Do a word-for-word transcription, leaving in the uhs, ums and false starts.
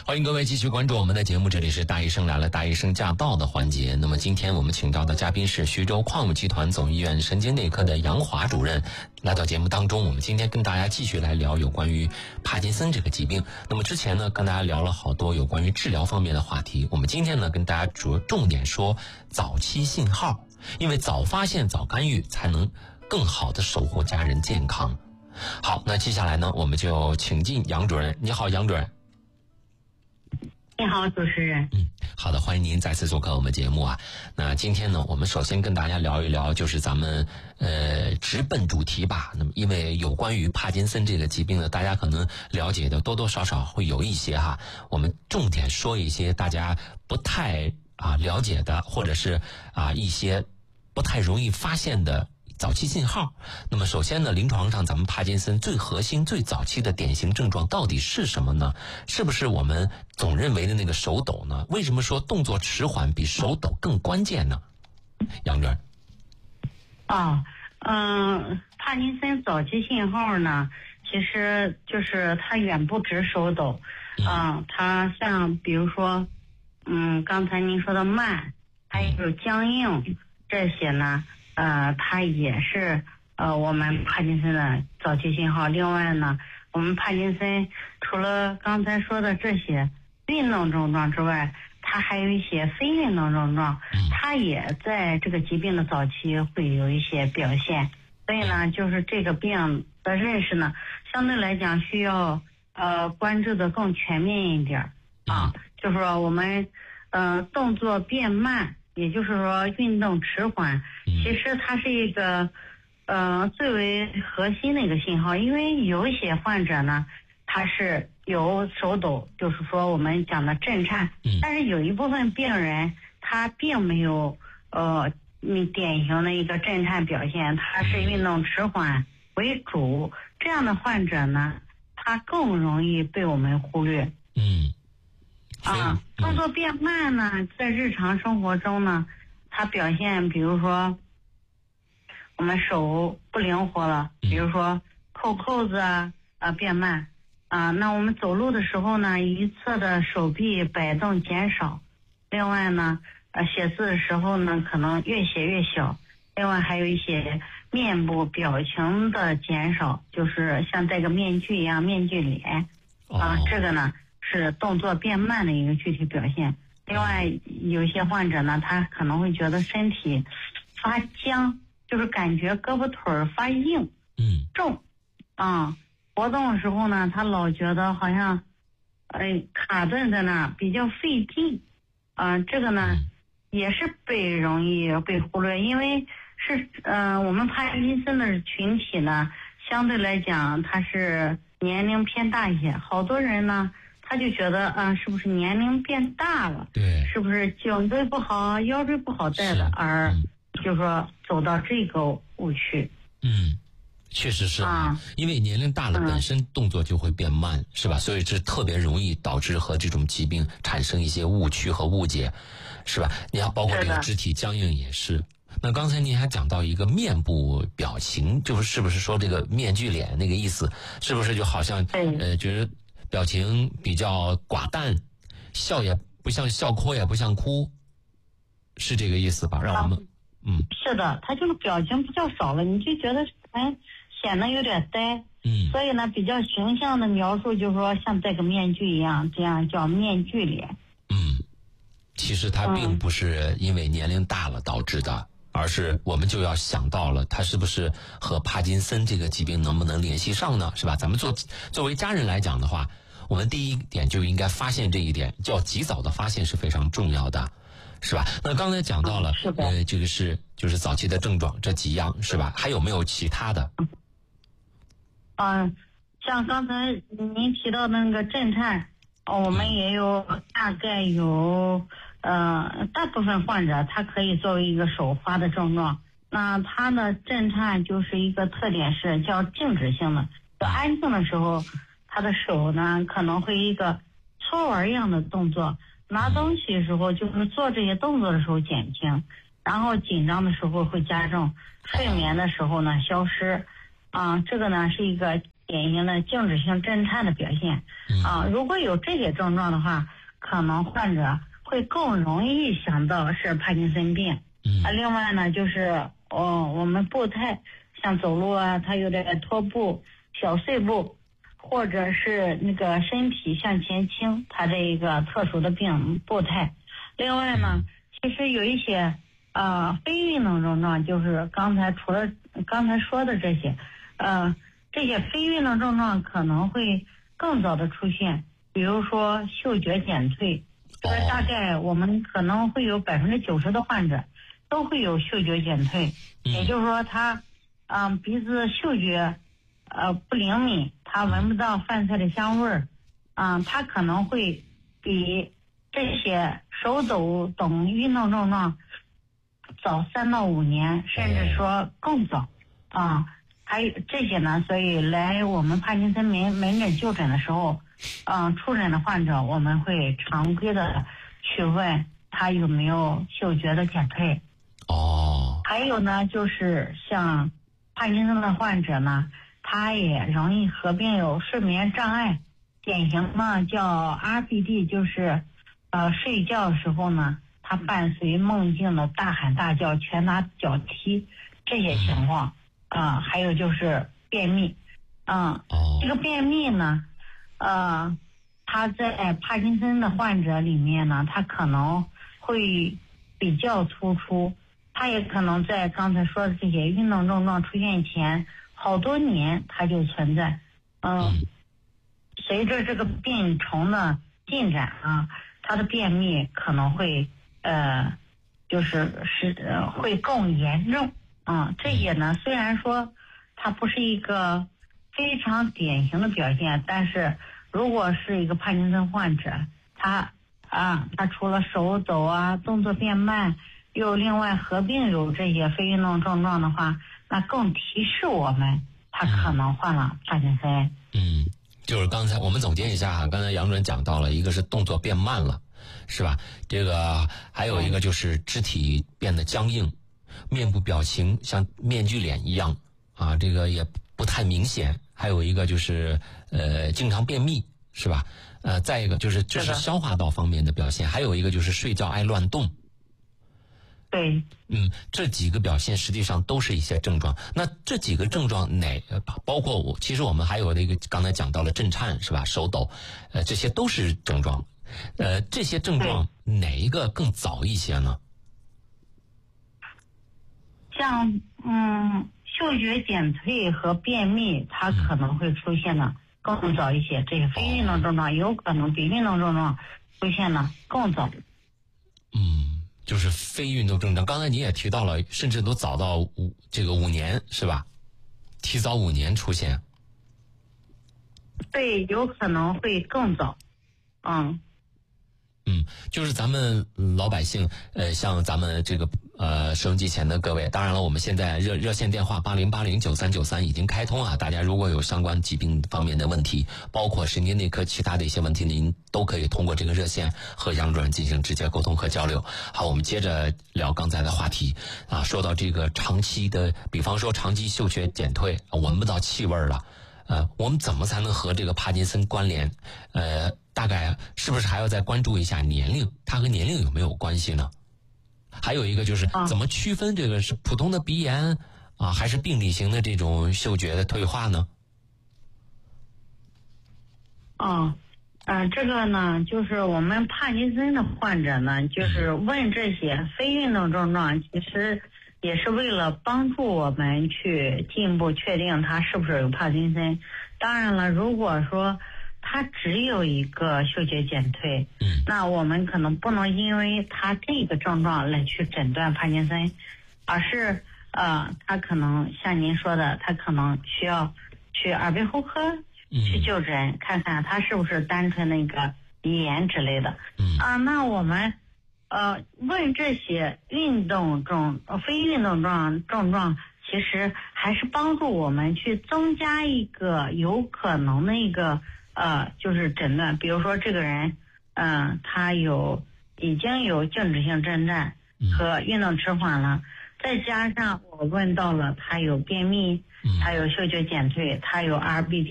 欢迎各位继续关注我们的节目，这里是大医生来了，大医生驾到的环节。那么今天我们请到的嘉宾是徐州矿物集团总医院神经内科的杨华主任，来到节目当中，我们今天跟大家继续来聊有关于帕金森这个疾病。那么之前呢，跟大家聊了好多有关于治疗方面的话题，我们今天呢跟大家主重点说早期信号，因为早发现早干预才能更好的守护家人健康。好，那接下来呢我们就请进杨主任。你好，杨主任。 你好，主持人。 嗯，好的，欢迎您再次做客我们节目啊。那今天呢，我们首先跟大家聊一聊，就是咱们呃直奔主题吧。那么，因为有关于帕金森这个疾病呢，大家可能了解的多多少少会有一些哈。我们重点说一些大家不太啊了解的，或者是啊一些不太容易发现的早期信号。那么首先呢，临床上咱们帕金森最核心最早期的典型症状到底是什么呢？是不是我们总认为的那个手抖呢？为什么说动作迟缓比手抖更关键呢？杨主任。 哦，嗯，帕金森早期信号呢，其实就是它远不止手抖，啊、嗯，它像比如说，嗯，刚才您说的慢，还有僵硬这些呢。呃，它也是呃我们帕金森的早期信号。另外呢，我们帕金森除了刚才说的这些运动症状之外，它还有一些非运动症状，它也在这个疾病的早期会有一些表现。所以呢，就是这个病的认识呢，相对来讲需要呃关注的更全面一点啊。就是说我们呃动作变慢。也就是说运动迟缓，其实它是一个呃最为核心的一个信号。因为有一些患者呢，他是有手抖，就是说我们讲的震颤，但是有一部分病人他并没有呃典型的一个震颤表现，他是运动迟缓为主，这样的患者呢，他更容易被我们忽略。 嗯啊，动作变慢呢，在日常生活中呢，它表现比如说我们手不灵活了，比如说扣扣子啊啊变慢啊，那我们走路的时候呢，一侧的手臂摆动减少，另外呢，呃写字的时候呢，可能越写越小，另外还有一些面部表情的减少，就是像戴个面具一样面具脸啊，这个呢。是动作变慢的一个具体表现。另外，有些患者呢，他可能会觉得身体发僵，就是感觉胳膊腿儿发硬、 嗯重，啊，活动的时候呢，他老觉得好像，哎，卡顿在那儿，比较费劲，啊，这个呢，也是被容易被忽略，因为是，呃，我们帕金森的群体呢，相对来讲，他是年龄偏大一些，好多人呢。他就觉得啊、呃，是不是年龄变大了？ 对， 是不是颈椎不好、腰椎不好带的，而、嗯、就说走到这个误区。 嗯，确实是啊，因为年龄大了，本身动作就会变慢，嗯、是吧？所以这特别容易导致和这种疾病产生一些误区和误解，是吧？你要包括这个肢体僵硬也是。那刚才您还讲到一个面部表情，就是是不是说这个面具脸那个意思？是不是就好像呃觉得？表情比较寡淡，笑也不像笑，哭也不像哭，是这个意思吧？让我们，嗯， 是的，他就是表情比较少了，你就觉得哎显得有点呆， 嗯， 所以呢，比较形象的描述就是说像戴个面具一样，这样叫面具脸。 嗯，其实它并不是因为年龄大了导致的。嗯，而是我们就要想到了，他是不是和帕金森这个疾病能不能联系上呢？是吧？咱们作作为家人来讲的话，我们第一点就应该发现这一点，叫及早的发现是非常重要的，是吧？那刚才讲到了， 嗯、 呃，这个是就是早期的症状这几样，是吧？还有没有其他的？ 嗯、呃，像刚才您提到的那个震颤，我们也有大概有。呃，大部分患者他可以作为一个首发的症状，那他的震颤就是一个特点是叫静止性的，就安静的时候，他的手呢可能会一个搓玩一样的动作，拿东西的时候就是做这些动作的时候减轻，然后紧张的时候会加重，睡眠的时候呢消失，啊，这个呢是一个典型的静止性震颤的表现。啊，如果有这些症状的话，可能患者会更容易想到是帕金森病。啊，另外呢，就是哦，我们步态像走路啊，它有点拖步、小碎步，或者是那个身体向前倾，它这一个特殊的病步态。另外呢，其实有一些呃非运动症状，就是刚才除了刚才说的这些，呃，这些非运动症状可能会更早的出现，比如说嗅觉减退，这个大概我们可能会有百分之九十的患者都会有嗅觉减退，也就是说他嗯、呃、鼻子嗅觉呃不灵敏，他闻不到饭菜的香味儿，嗯、呃，他可能会比这些手抖等运动症状早三到五年，甚至说更早啊。还有这些呢，所以来我们帕金森门门诊就诊的时候，嗯，出诊的患者我们会常规的去问他有没有嗅觉的减退。 哦。 还有呢，就是像帕金森的患者呢，他也容易合并有睡眠障碍，典型呢叫 R B D， 就是呃睡觉的时候呢，他伴随梦境的大喊大叫、拳打脚踢这些情况。啊、呃，还有就是便秘，嗯、呃，这个便秘呢，呃，他在帕金森的患者里面呢，他可能会比较突出，他也可能在刚才说的这些运动症状出现前好多年他就存在，嗯、呃，随着这个病程的进展啊，他的便秘可能会呃，就是是呃会更严重。嗯，这些呢，虽然说它不是一个非常典型的表现，但是如果是一个帕金森患者，他啊，他除了手抖啊、动作变慢，又另外合并有这些非运动症状的话，那更提示我们他可能患了帕金森。 嗯，就是刚才我们总结一下哈，刚才杨主任讲到了，一个是动作变慢了，是吧？这个还有一个就是肢体变得僵硬。面部表情像面具脸一样啊，这个也不太明显。还有一个就是呃，经常便秘，是吧？呃，再一个就是这是消化道方面的表现，还有一个就是睡觉爱乱动。 对， 嗯，这几个表现实际上都是一些症状。那这几个症状哪包括我？其实我们还有那个刚才讲到了震颤，是吧？手抖，呃，这些都是症状。呃，这些症状哪一个更早一些呢？ 像嗯，嗅觉减退和便秘，它可能会出现的更早一些。这些非运动症状有可能比运动症状出现的更早。 嗯，就是非运动症状。刚才你也提到了，甚至都早到五这个五年，是吧？提早五年出现。 对，有可能会更早。嗯。 嗯，就是咱们老百姓，呃，像咱们这个呃收音机前的各位，当然了，我们现在热热线电话八零八零九三九三已经开通啊，大家如果有相关疾病方面的问题，包括神经内科其他的一些问题，您都可以通过这个热线和杨主任进行直接沟通和交流。好，我们接着聊刚才的话题啊，说到这个长期的，比方说长期嗅觉减退，闻不到气味了。呃，我们怎么才能和这个帕金森关联？呃，大概是不是还要再关注一下年龄？它和年龄有没有关系呢？还有一个就是怎么区分这个是普通的鼻炎啊，还是病理型的这种嗅觉的退化呢？ 哦，嗯、呃，这个呢，就是我们帕金森的患者呢，就是问这些非运动症状，其实也是为了帮助我们去进一步确定他是不是有帕金森。当然了，如果说他只有一个嗅觉减退， 嗯， 那我们可能不能因为他这个症状来去诊断帕金森，而是呃，他可能像您说的，他可能需要去耳鼻喉科去就诊，看看他是不是单纯的一个鼻炎之类的。 嗯啊，那我们呃问这些运动症、非运动症症状，其实还是帮助我们去增加一个有可能的一个呃，就是诊断。比如说这个人，嗯、呃，他有已经有静止性震颤和运动迟缓了，再加上我问到了他有便秘，他有嗅觉减退，他有 R B D。